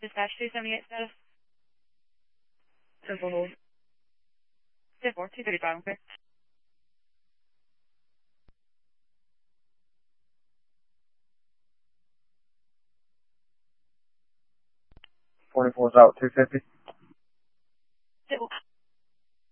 Dispatch 278 status. 10-4 hold. 10-4, 235, okay. Forty-four's out, 250. 10-4.